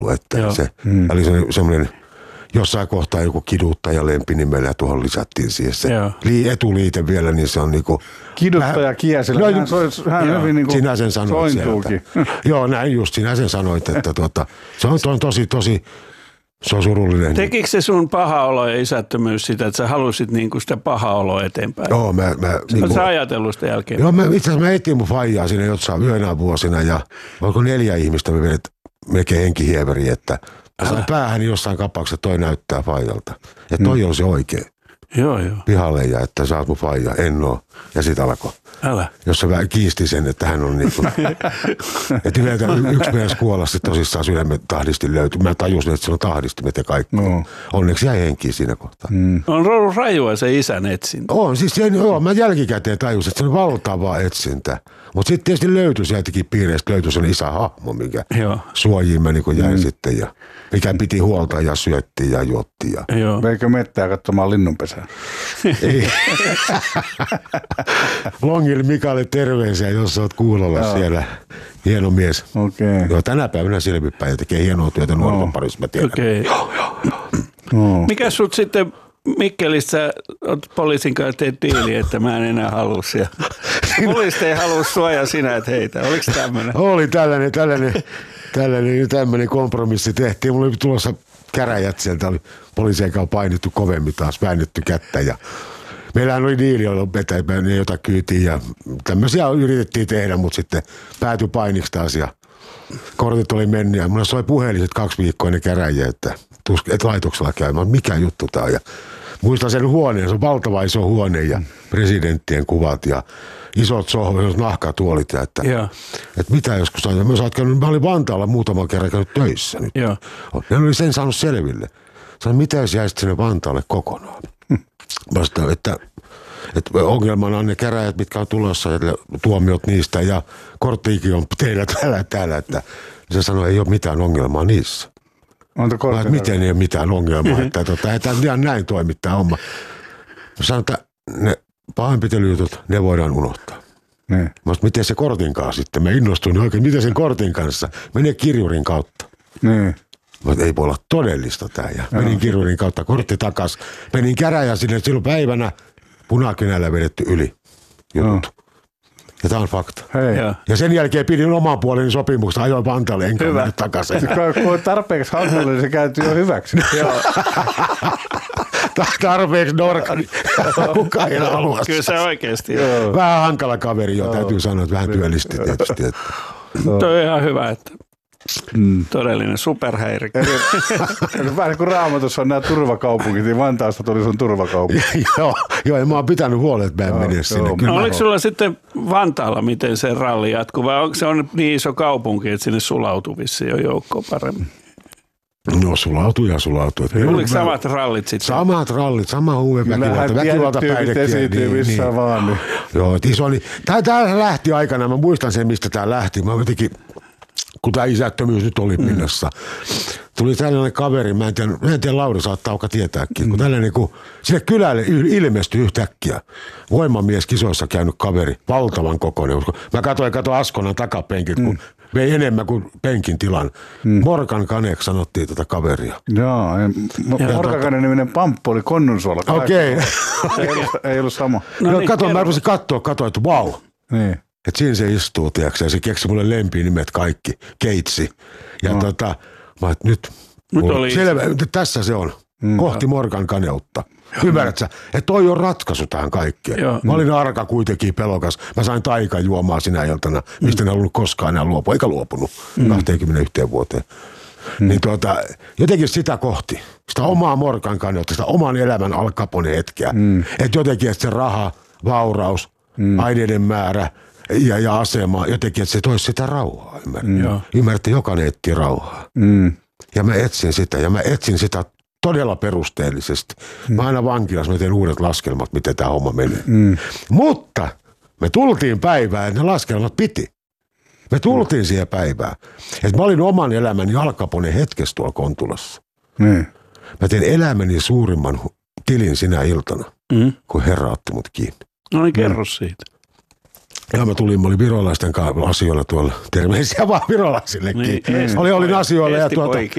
että se oli semmoinen jossain kohtaa joku kiduttaja lempinimellä tuohon lisättiin siihen se etuliite vielä, niin se on niinku kiduttaja Kiesillä. Hän hyvin niinku sinä sen sanoit sieltä. Joo, näin just, sinä sen sanoit, että se on tosi se on surullinen. Tekikö se sun paha olo ja isättömyys sitä, että sä halusit niinku sitä paha oloa eteenpäin? Joo, Oletko sä ajatellut sitä jälkeen? Joo, itse asiassa mä etin mun faijaa sinne jossain yönä vuosina ja oliko 4 ihmistä me vedet melkein henkihieveri, että sain päähäni jossain kapauksessa, toi näyttää faijalta. Että toi on se oikein. Joo. Pihalle ja että sä oot mun faija. En oo. Ja sit alkoi. Älä. Jos se kiisti sen, että hän on niinku. Että yleensä yksi mies kuolla tosissaan sydämen tahdisti löytyi. Mä tajusin, että se on tahdistimet ja kaikki. No. Onneksi jäi henkiin siinä kohtaa. On ollut rajua se isän etsintä. On. Siis mä jälkikäteen tajusin, että se on valtava etsintä. Mutta sitten tietysti löytyi sieltäkin piireistä, löytyi sen isän hahmo, mikä suojiin mä niin jäin sitten ja mikä piti huolta ja syötti ja juotti. Veikö mettää katsomaan linnunpesää? Ei. Longille Mikalle terveisiä, jos olet kuulolla siellä. Hieno mies. Okay. Joo, tänä päivänä silmipäin ja tekee hienoa työtä nuorten parissa, mä tiedän. Okay. Joo. Mikä sut sitten Mikkelissä poliisin kanssa teet diili, että mä en enää halua siellä. Poliisit ei halua sua ja sinä et heitä. Oliko tämmöinen? Oli tämmöinen kompromissi tehtiin. Mulla oli tulossa käräjät sieltä. Oli poliisien kanssa painittu kovemmin taas, väännetty kättä. Ja meillähän oli diili, jota kyytiin ja tämmöisiä yritettiin tehdä, mutta sitten päätyi painiksi taas ja kortit oli mennyt. Ja mulla soi puheliset 2 viikkoa ennen käräjiä, että laitoksella käymään. Mikä juttu tää on? Ja muistan sen huoneen, se on valtava iso huone ja presidenttien kuvat ja isot sohvat, nahkatuolit. Ja että mitä joskus sanoin, mä olin Vantaalla muutaman kerran käynyt töissä nyt. Ja oli sen saanut selville. Sanoin, mitä jos jäisit sinne Vantaalle kokonaan? Vastaan, että ongelmana on ne käräjät, mitkä on tulossa ja tuomiot niistä ja korttiikin on teillä täällä. Että se sanoi, ei ole mitään ongelmaa niissä. Miten ei ole mitään ongelmaa, että ihan näin toimittaa homma. Mä sanon, että ne pahoinpitelyjutut, ne voidaan unohtaa. Mä sanoin, miten se kortin kanssa sitten? Mä innostuin oikein, miten sen kortin kanssa? Menee kirjurin kautta. Mä sanoin, ei voi olla todellista tää. Ja menin kirjurin kautta, kortti takas. Menin käräjään sinne, silloin päivänä punakynällä vedetty yli jutut. Ja tämä on fakta. Ja sen jälkeen pidin oman puoleni sopimuksen, ajoin Vantaalle, enkä mennyt takaisin. Kun on tarpeeksi hankala, niin se kääntyy jo hyväksi. Tarpeeksi norkani. Kukaan ei halua. Kyllä se oikeasti. Vähän hankala kaveri jo, täytyy sanoa, että vähän työllisti tietysti. Toi on ihan hyvä, että todellinen superhäirikkö. Vähän niin kuin Raamatussa on nämä turvakaupungit, niin Vantaasta tuli sun turvakaupunki. Joo, ja mä oon pitänyt huolen, että mä en mene sinne. No, oliko sulla sitten Vantaalla, miten se ralli jatkuu, vai onko se on niin iso kaupunki, että sinne sulautuu vissiin jo joukkoon paremmin? No sulautuu. Oliko samat rallit sitten? Samat rallit, sama väkivalta päihdekieli. Niin. Joo, iso niin. Tää lähti aikana, mä muistan sen, mistä tää lähti. Mä jotenkin, kun tää isättömyys nyt oli pinnassa. Tuli tällainen kaveri, mä en tiedä Lauri saattaa auka tietääkin, kun tällainen kun sinne kylälle ilmestyi yhtäkkiä. Voimamies kisoissa käynyt kaveri, valtavan kokoinen. Mä katsoin Askonan takapenkit, kun vei enemmän kuin penkin tilan. Morgan Kanek sanottiin tätä kaveria. Joo, Morgan Kanek niminen pamppu oli Konnunsuola. Okei. Ei ollut sama. No niin, mä rupesin katsoa, että vau. Niin. Että siinä se istuu, tiiäksä, ja se keksi mulle lempinimet kaikki, Keitsi. Ja mä nyt selvä, tässä se on, kohti Morgan Kaneutta. Ymmärrätkö, että toi on ratkaisu tähän kaikkeen. Mä olin arka kuitenkin pelokas. Mä sain taikajuomaa sinä iltana, mistä en ollut koskaan enää luopua, eikä luopunut 21 vuoteen. Niin jotenkin sitä kohti, sitä omaa Morgan Kaneutta, sitä oman elämän Al Capone hetkeä. Että jotenkin, että se raha, vauraus, aineiden määrä, ja asema jotenkin, että se toisi sitä rauhaa. Ymmärrätte, jokainen etsii rauhaa. Ja mä etsin sitä todella perusteellisesti. Mä aina vankilassa, mä teen uudet laskelmat, miten tämä homma menee. Mutta me tultiin päivään, että ne laskelmat piti. Me tultiin siihen päivään. Että mä olin oman elämäni Al Capone hetkessä tuolla Kontulassa. Mä tein elämäni suurimman tilin sinä iltana, kun Herra otti mut kiinni. No niin, kerro siitä. Ja mä olin virolaisten kanssa asioilla tuolla. Terveisiä vaan virolaisillekin. Niin, olin asioilla ja